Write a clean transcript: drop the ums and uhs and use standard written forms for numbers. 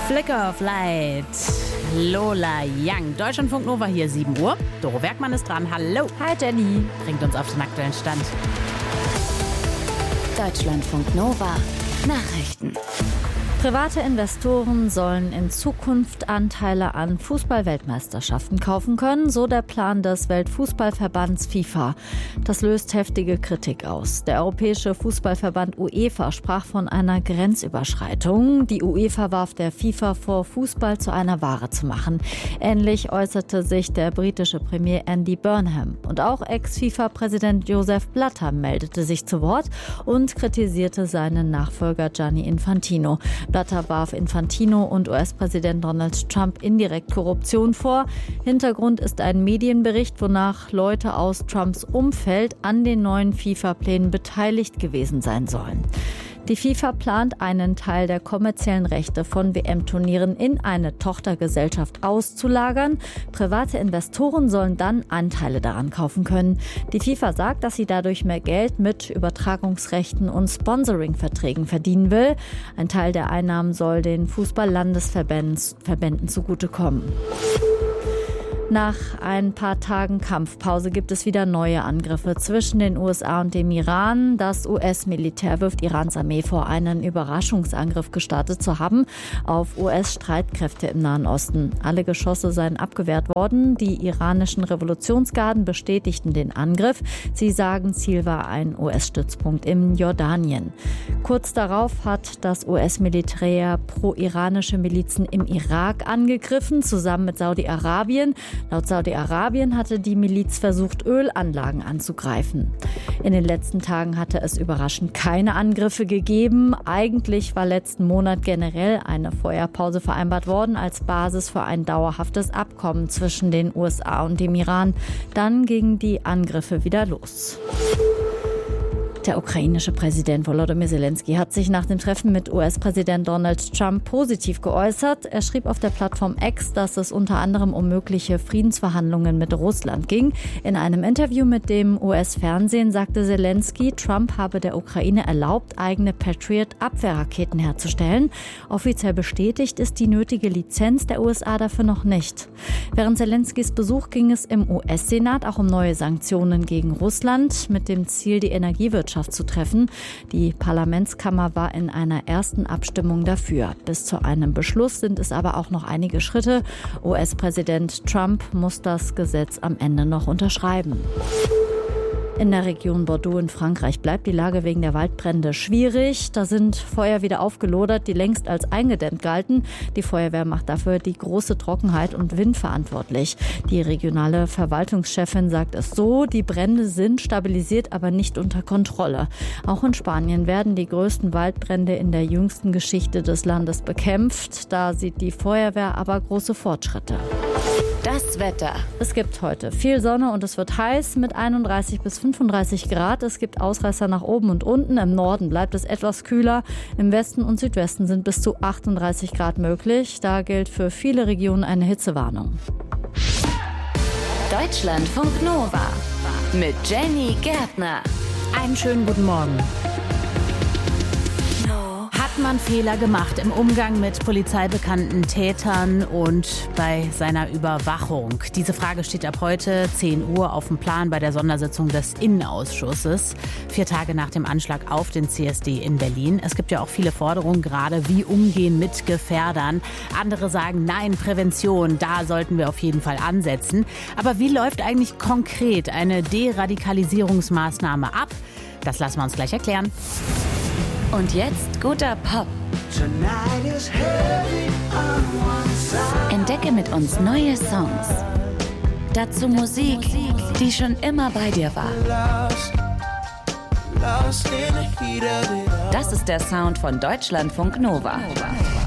Flicker of Light, Lola Young. Deutschlandfunk Nova hier, 7 Uhr. Doro Werkmann ist dran. Hallo. Hi Jenny. Bringt uns auf den aktuellen Stand. Deutschlandfunk Nova Nachrichten. Private Investoren sollen in Zukunft Anteile an Fußball-Weltmeisterschaften kaufen können, so der Plan des Weltfußballverbands FIFA. Das löst heftige Kritik aus. Der Europäische Fußballverband UEFA sprach von einer Grenzüberschreitung. Die UEFA warf der FIFA vor, Fußball zu einer Ware zu machen. Ähnlich äußerte sich der britische Premier Andy Burnham. Und auch Ex-FIFA-Präsident Joseph Blatter meldete sich zu Wort und kritisierte seinen Nachfolger Gianni Infantino. Blatter warf Infantino und US-Präsident Donald Trump indirekt Korruption vor. Hintergrund ist ein Medienbericht, wonach Leute aus Trumps Umfeld an den neuen FIFA-Plänen beteiligt gewesen sein sollen. Die FIFA plant, einen Teil der kommerziellen Rechte von WM-Turnieren in eine Tochtergesellschaft auszulagern. Private Investoren sollen dann Anteile daran kaufen können. Die FIFA sagt, dass sie dadurch mehr Geld mit Übertragungsrechten und Sponsoring-Verträgen verdienen will. Ein Teil der Einnahmen soll den Fußball-Landesverbänden zugutekommen. Nach ein paar Tagen Kampfpause gibt es wieder neue Angriffe zwischen den USA und dem Iran. Das US-Militär wirft Irans Armee vor, einen Überraschungsangriff gestartet zu haben auf US-Streitkräfte im Nahen Osten. Alle Geschosse seien abgewehrt worden. Die iranischen Revolutionsgarden bestätigten den Angriff. Sie sagen, Ziel war ein US-Stützpunkt in Jordanien. Kurz darauf hat das US-Militär pro-iranische Milizen im Irak angegriffen, zusammen mit Saudi-Arabien. Laut Saudi-Arabien hatte die Miliz versucht, Ölanlagen anzugreifen. In den letzten Tagen hatte es überraschend keine Angriffe gegeben. Eigentlich war letzten Monat generell eine Feuerpause vereinbart worden als Basis für ein dauerhaftes Abkommen zwischen den USA und dem Iran. Dann gingen die Angriffe wieder los. Der ukrainische Präsident Volodymyr Zelensky hat sich nach dem Treffen mit US-Präsident Donald Trump positiv geäußert. Er schrieb auf der Plattform X, dass es unter anderem um mögliche Friedensverhandlungen mit Russland ging. In einem Interview mit dem US-Fernsehen sagte Zelensky, Trump habe der Ukraine erlaubt, eigene Patriot-Abwehrraketen herzustellen. Offiziell bestätigt ist die nötige Lizenz der USA dafür noch nicht. Während Zelenskys Besuch ging es im US-Senat auch um neue Sanktionen gegen Russland mit dem Ziel, die Energiewirtschaft zu treffen. Die Parlamentskammer war in einer ersten Abstimmung dafür. Bis zu einem Beschluss sind es aber auch noch einige Schritte. US-Präsident Trump muss das Gesetz am Ende noch unterschreiben. In der Region Bordeaux in Frankreich bleibt die Lage wegen der Waldbrände schwierig. Da sind Feuer wieder aufgelodert, die längst als eingedämmt galten. Die Feuerwehr macht dafür die große Trockenheit und Wind verantwortlich. Die regionale Verwaltungschefin sagt es so, die Brände sind stabilisiert, aber nicht unter Kontrolle. Auch in Spanien werden die größten Waldbrände in der jüngsten Geschichte des Landes bekämpft. Da sieht die Feuerwehr aber große Fortschritte. Das Wetter. Es gibt heute viel Sonne und es wird heiß mit 31 bis 35 Grad. Es gibt Ausreißer nach oben und unten. Im Norden bleibt es etwas kühler. Im Westen und Südwesten sind bis zu 38 Grad möglich. Da gilt für viele Regionen eine Hitzewarnung. Deutschlandfunk Nova mit Jenny Gärtner. Einen schönen guten Morgen. Hat man Fehler gemacht im Umgang mit polizeibekannten Tätern und bei seiner Überwachung? Diese Frage steht ab heute 10 Uhr auf dem Plan bei der Sondersitzung des Innenausschusses. 4 Tage nach dem Anschlag auf den CSD in Berlin. Es gibt ja auch viele Forderungen, gerade wie umgehen mit Gefährdern. Andere sagen, nein, Prävention, da sollten wir auf jeden Fall ansetzen. Aber wie läuft eigentlich konkret eine Deradikalisierungsmaßnahme ab? Das lassen wir uns gleich erklären. Und jetzt guter Pop. Entdecke mit uns neue Songs. Dazu Musik, die schon immer bei dir war. Das ist der Sound von Deutschlandfunk Nova.